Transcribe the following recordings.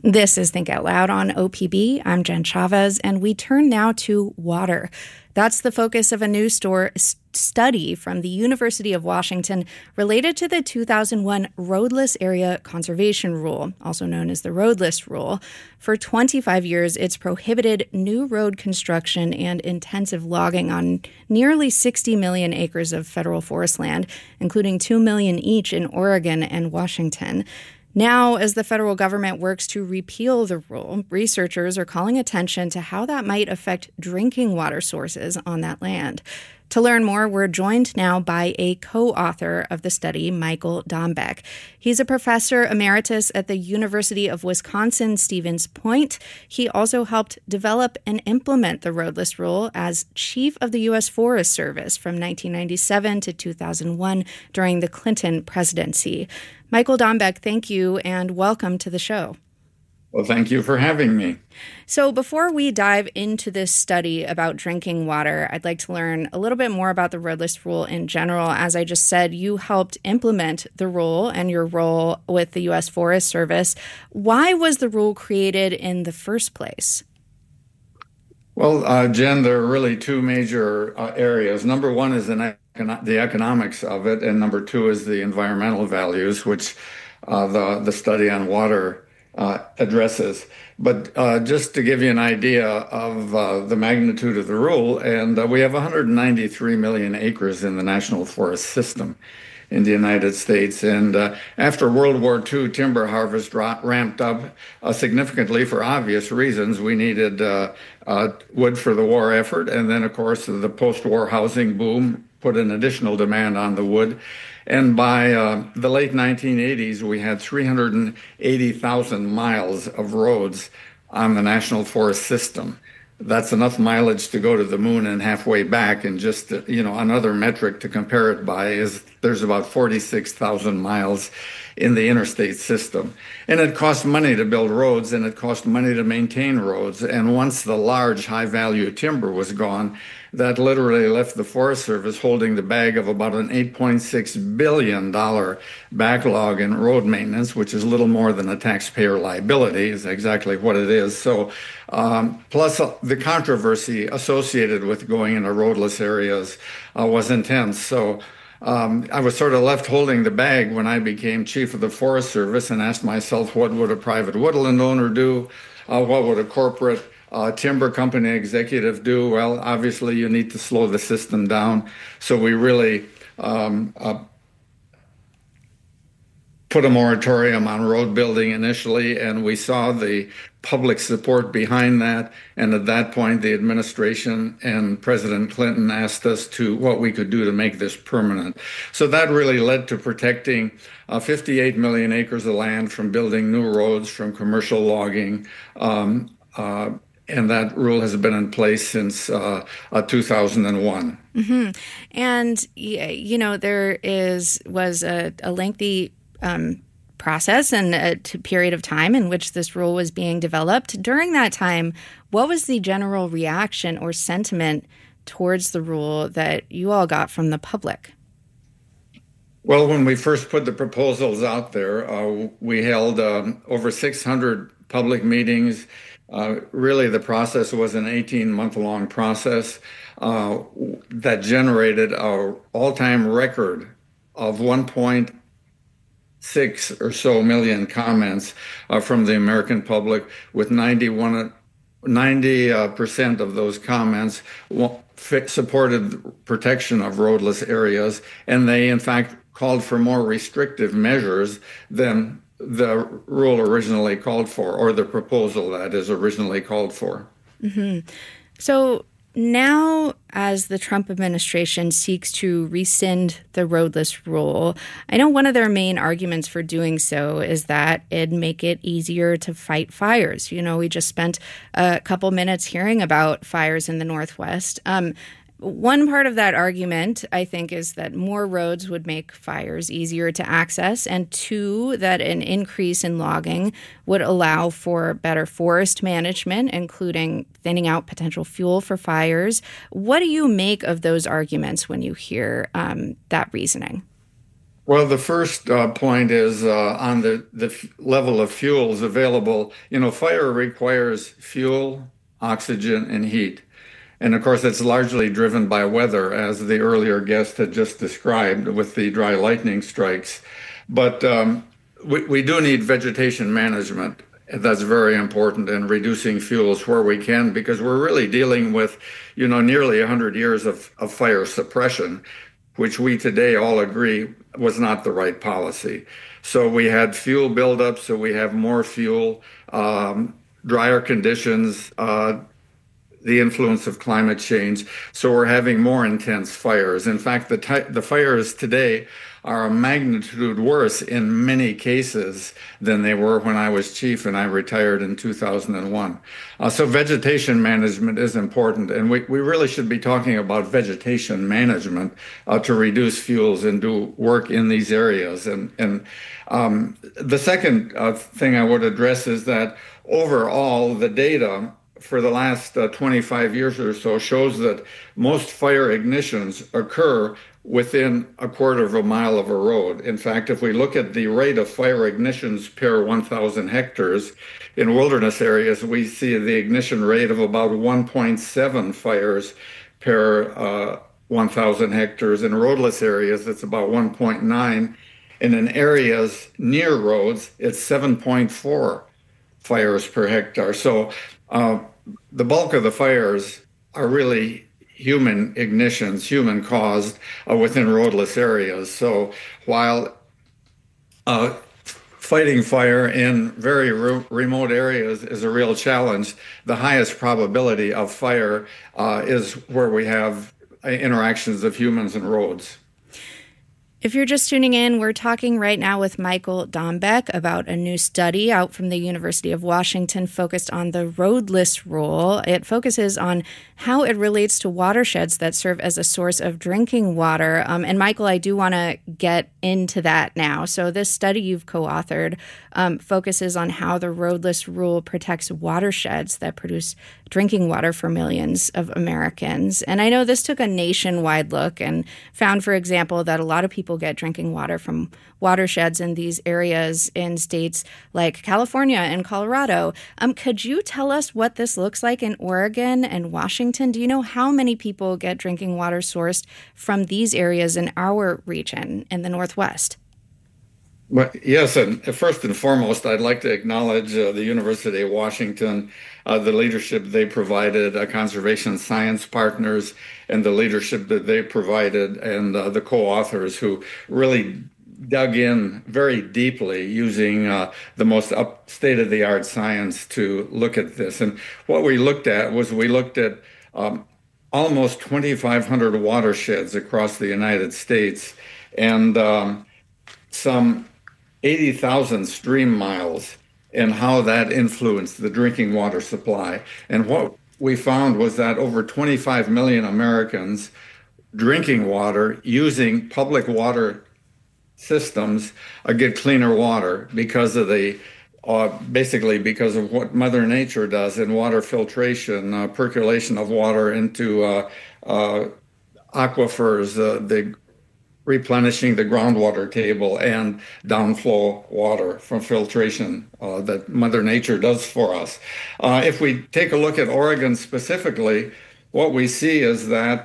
This is Think Out Loud on OPB. I'm Jen Chavez, and we turn now to water. That's the focus of a new study from the University of Washington related to the 2001 Roadless Area Conservation Rule, also known as the Roadless Rule. For 25 years, it's prohibited new road construction and intensive logging on nearly 60 million acres of federal forest land, including 2 million each in Oregon and Washington. Now, as the federal government works to repeal the rule, researchers are calling attention to how that might affect drinking water sources on that land. To learn more, we're joined now by a co-author of the study, Michael Dombeck. He's a professor emeritus at the University of Wisconsin-Stevens Point. He also helped develop and implement the Roadless Rule as chief of the U.S. Forest Service from 1997 to 2001 during the Clinton presidency. Michael Dombeck, thank you and welcome to the show. Well, thank you for having me. So before we dive into this study about drinking water, I'd like to learn a little bit more about the Roadless Rule in general. As I just said, you helped implement the rule and your role with the U.S. Forest Service. Why was the rule created in the first place? Well, Jen, there are really two major areas. Number one is the economics of it, and number two is the environmental values, which the study on water addresses. But just to give you an idea of the magnitude of the rule, and we have 193 million acres in the National Forest System in the United States. And after World War II, timber harvest ramped up significantly for obvious reasons. We needed wood for the war effort. And then, of course, the post-war housing boom put an additional demand on the wood. And by the late 1980s, we had 380,000 miles of roads on the National Forest System. That's enough mileage to go to the moon and halfway back. And just, another metric to compare it by is there's about 46,000 miles in the interstate system. And it costs money to build roads, and it costs money to maintain roads. And once the large high-value timber was gone, that literally left the Forest Service holding the bag of about an $8.6 billion backlog in road maintenance, which is little more than a taxpayer liability, is exactly what it is. So, plus the controversy associated with going into roadless areas was intense. So I was sort of left holding the bag when I became chief of the Forest Service and asked myself, what would a private woodland owner do? What would a corporate timber company executive do? Well, obviously, you need to slow the system down. So we really put a moratorium on road building initially, and we saw the public support behind that. And at that point, the administration and President Clinton asked us to what we could do to make this permanent. So that really led to protecting 58 million acres of land from building new roads, from commercial logging. And that rule has been in place since 2001. Mm-hmm. And, there was a lengthy process and a period of time in which this rule was being developed. During that time, what was the general reaction or sentiment towards the rule that you all got from the public? Well, when we first put the proposals out there, we held over 600 public meetings. Really, the process was an 18-month-long process that generated an all-time record of 1.6 or so million comments from the American public, with 90% of those comments supported protection of roadless areas, and they, in fact, called for more restrictive measures than the rule originally called for, or the proposal that is originally called for. Mm-hmm. So now, as the Trump administration seeks to rescind the roadless rule, I know one of their main arguments for doing so is that it'd make it easier to fight fires. We just spent a couple minutes hearing about fires in the Northwest. One part of that argument, I think, is that more roads would make fires easier to access, and two, that an increase in logging would allow for better forest management, including thinning out potential fuel for fires. What do you make of those arguments when you hear that reasoning? Well, the first point is on the level of fuels available. Fire requires fuel, oxygen, and heat. And of course, it's largely driven by weather, as the earlier guest had just described with the dry lightning strikes. But we do need vegetation management. That's very important in reducing fuels where we can, because we're really dealing with, nearly 100 years of fire suppression, which we today all agree was not the right policy. So we had fuel buildup, so we have more fuel, drier conditions, the influence of climate change. So we're having more intense fires. In fact, the fires today are a magnitude worse in many cases than they were when I was chief and I retired in 2001. So vegetation management is important, and we really should be talking about vegetation management to reduce fuels and do work in these areas. And the second thing I would address is that overall, the data for the last 25 years or so shows that most fire ignitions occur within a quarter of a mile of a road. In fact, if we look at the rate of fire ignitions per 1,000 hectares in wilderness areas, we see the ignition rate of about 1.7 fires per 1,000 hectares. In roadless areas, it's about 1.9. And in areas near roads, it's 7.4 fires per hectare. So the bulk of the fires are really human ignitions, human caused within roadless areas. So while fighting fire in very remote areas is a real challenge, the highest probability of fire is where we have interactions of humans and roads. If you're just tuning in, we're talking right now with Michael Dombeck about a new study out from the University of Washington focused on the roadless rule. It focuses on how it relates to watersheds that serve as a source of drinking water. And Michael, I do want to get into that now. So this study you've co-authored focuses on how the roadless rule protects watersheds that produce drinking water for millions of Americans. And I know this took a nationwide look and found, for example, that a lot of people get drinking water from watersheds in these areas in states like California and Colorado. Could you tell us what this looks like in Oregon and Washington? Do you know how many people get drinking water sourced from these areas in our region in the Northwest? Well, yes, and first and foremost, I'd like to acknowledge the University of Washington, the leadership they provided, conservation science partners, and the leadership that they provided, and the co-authors who really dug in very deeply using the most state-of-the-art science to look at this. And what we looked at was almost 2,500 watersheds across the United States and some 80,000 stream miles and how that influenced the drinking water supply. And what we found was that over 25 million Americans drinking water using public water systems get cleaner water because of basically because of what Mother Nature does in water filtration, percolation of water into aquifers, the replenishing the groundwater table and downflow water from filtration that Mother Nature does for us. If we take a look at Oregon specifically, what we see is that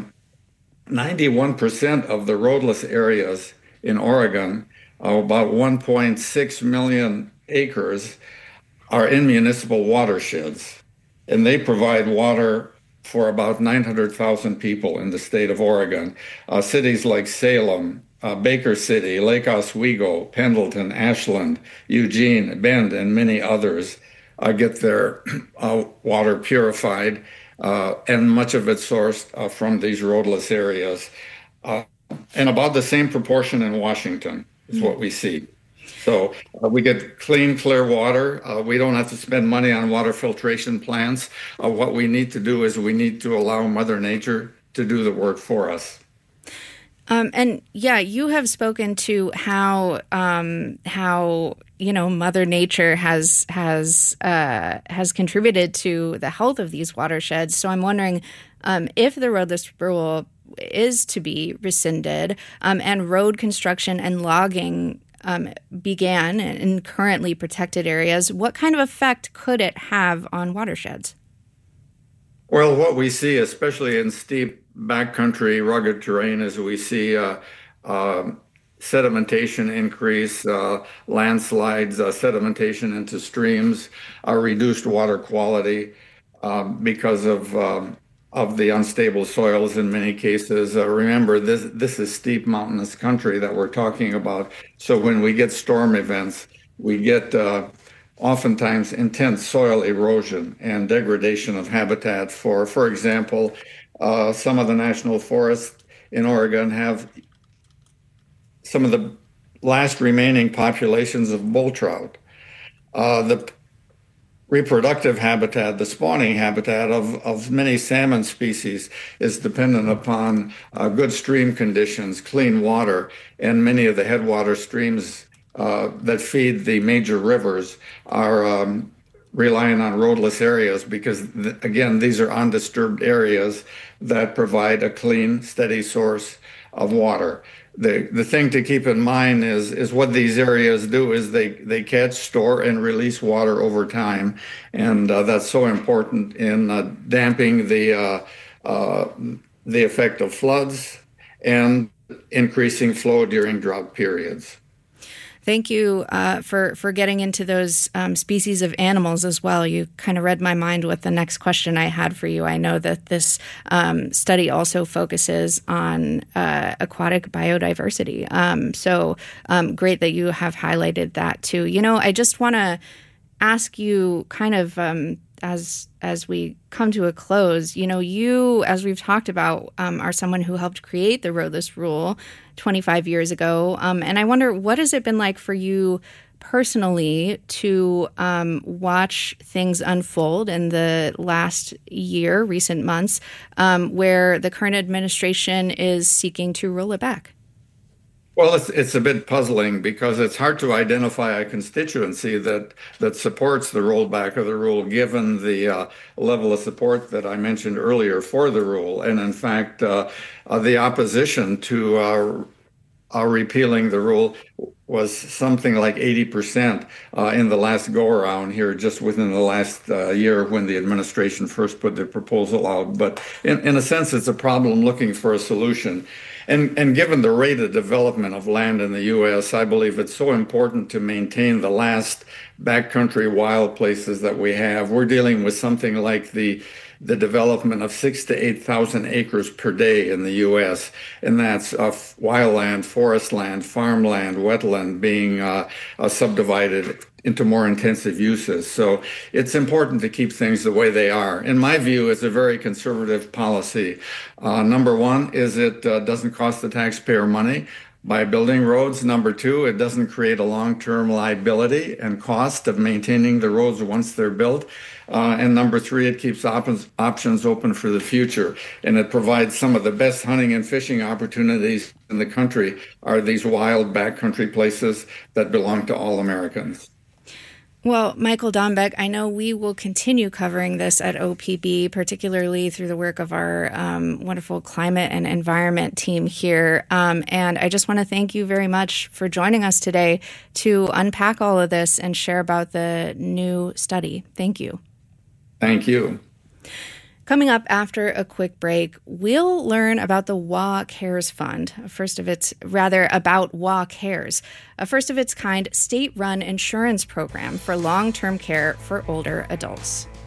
91% of the roadless areas in Oregon, about 1.6 million acres, are in municipal watersheds, and they provide water for about 900,000 people in the state of Oregon. Cities like Salem, Baker City, Lake Oswego, Pendleton, Ashland, Eugene, Bend, and many others get their water purified, and much of it sourced from these roadless areas. And about the same proportion in Washington is what we see. So we get clean, clear water. We don't have to spend money on water filtration plants. What we need to do is we need to allow Mother Nature to do the work for us. And yeah, you have spoken to how Mother Nature has contributed to the health of these watersheds. So I'm wondering if the roadless rule is to be rescinded, and road construction and logging began in currently protected areas, what kind of effect could it have on watersheds? Well, what we see, especially in steep backcountry, rugged terrain, is we see sedimentation increase, landslides, sedimentation into streams, reduced water quality because of the unstable soils in many cases. Remember, this is steep mountainous country that we're talking about. So when we get storm events, we get oftentimes intense soil erosion and degradation of habitat. For example, some of the national forests in Oregon have some of the last remaining populations of bull trout. The reproductive habitat, the spawning habitat of many salmon species is dependent upon good stream conditions, clean water, and many of the headwater streams that feed the major rivers are relying on roadless areas because, again, these are undisturbed areas that provide a clean, steady source of water. The thing to keep in mind is what these areas do is they catch, store, and release water over time, and that's so important in damping the effect of floods and increasing flow during drought periods. Thank you for getting into those species of animals as well. You kind of read my mind with the next question I had for you. I know that this study also focuses on aquatic biodiversity. So great that you have highlighted that too. You know, I just want to ask you kind of as we come to a close, you know, you, as we've talked about, are someone who helped create the roadless rule 25 years ago. And I wonder, what has it been like for you personally to watch things unfold in the last year, recent months, where the current administration is seeking to roll it back? Well, it's a bit puzzling because it's hard to identify a constituency that supports the rollback of the rule, given the level of support that I mentioned earlier for the rule. And in fact, the opposition to repealing the rule was something like 80% in the last go-around here, just within the last year when the administration first put the proposal out. But in a sense, it's a problem looking for a solution. And given the rate of development of land in the U.S., I believe it's so important to maintain the last backcountry wild places that we have. We're dealing with something like the development of 6,000 to 8,000 acres per day in the U.S., and that's wildland, forest land, farmland, wetland being subdivided into more intensive uses. So it's important to keep things the way they are. In my view, it's a very conservative policy. Number one is it doesn't cost the taxpayer money by building roads. Number two, it doesn't create a long-term liability and cost of maintaining the roads once they're built. And number three, it keeps options open for the future. And it provides some of the best hunting and fishing opportunities in the country are these wild backcountry places that belong to all Americans. Well, Michael Dombeck, I know we will continue covering this at OPB, particularly through the work of our wonderful climate and environment team here. And I just want to thank you very much for joining us today to unpack all of this and share about the new study. Thank you. Thank you. Coming up after a quick break, we'll learn about the WA Cares Fund, about WA Cares, a first of its kind state-run insurance program for long-term care for older adults.